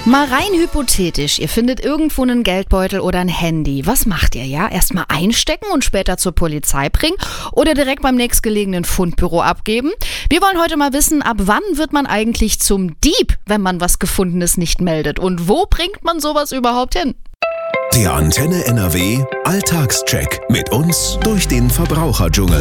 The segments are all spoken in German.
Mal rein hypothetisch, ihr findet irgendwo einen Geldbeutel oder ein Handy. Was macht ihr, ja? Erstmal einstecken und später zur Polizei bringen oder direkt beim nächstgelegenen Fundbüro abgeben? Wir wollen heute mal wissen, ab wann wird man eigentlich zum Dieb, wenn man was Gefundenes nicht meldet? Und wo bringt man sowas überhaupt hin? Der Antenne NRW Alltagscheck mit uns durch den Verbraucherdschungel.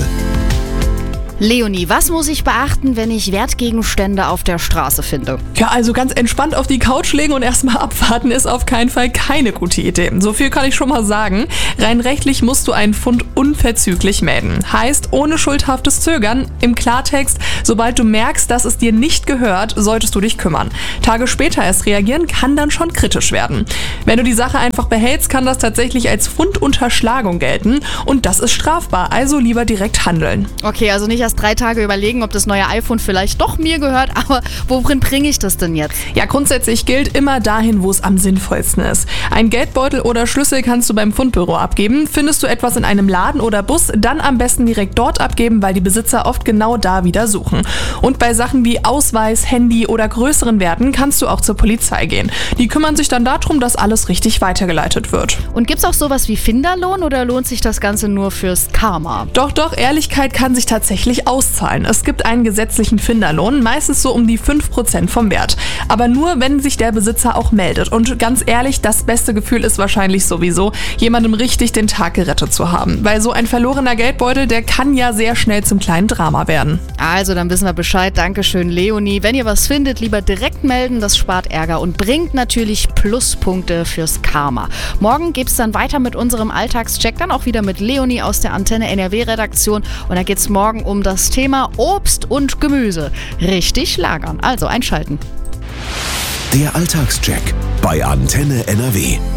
Leonie, was muss ich beachten, wenn ich Wertgegenstände auf der Straße finde? Ja, also ganz entspannt auf die Couch legen und erstmal abwarten ist auf keinen Fall keine gute Idee. So viel kann ich schon mal sagen. Rein rechtlich musst du einen Fund unverzüglich melden. Heißt, ohne schuldhaftes Zögern, im Klartext, sobald du merkst, dass es dir nicht gehört, solltest du dich kümmern. Tage später erst reagieren kann dann schon kritisch werden. Wenn du die Sache einfach behältst, kann das tatsächlich als Fundunterschlagung gelten und das ist strafbar, also lieber direkt handeln. Okay, also nicht erst 3 Tage überlegen, ob das neue iPhone vielleicht doch mir gehört, aber worin bringe ich das denn jetzt? Ja, grundsätzlich gilt immer dahin, wo es am sinnvollsten ist. Ein Geldbeutel oder Schlüssel kannst du beim Fundbüro abgeben. Findest du etwas in einem Laden oder Bus, dann am besten direkt dort abgeben, weil die Besitzer oft genau da wieder suchen. Und bei Sachen wie Ausweis, Handy oder größeren Werten kannst du auch zur Polizei gehen. Die kümmern sich dann darum, dass alles richtig weitergeleitet wird. Und gibt's auch sowas wie Finderlohn oder lohnt sich das Ganze nur fürs Karma? Doch, Ehrlichkeit kann sich tatsächlich auszahlen. Es gibt einen gesetzlichen Finderlohn, meistens so um die 5% vom Wert. Aber nur, wenn sich der Besitzer auch meldet. Und ganz ehrlich, das beste Gefühl ist wahrscheinlich sowieso, jemandem richtig den Tag gerettet zu haben. Weil so ein verlorener Geldbeutel, der kann ja sehr schnell zum kleinen Drama werden. Also, dann wissen wir Bescheid. Dankeschön, Leonie. Wenn ihr was findet, lieber direkt melden. Das spart Ärger und bringt natürlich Pluspunkte fürs Karma. Morgen geht's dann weiter mit unserem Alltagscheck. Dann auch wieder mit Leonie aus der Antenne NRW-Redaktion. Und da geht's morgen um das Thema Obst und Gemüse. Richtig lagern. Also einschalten. Der Alltagscheck bei Antenne NRW.